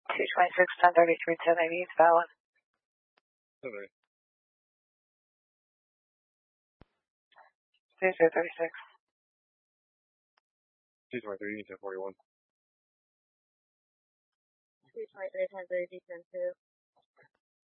226, 1033, 1080 is valid. 1030. 0036. 223, 1041. 223, 1030, 10-2.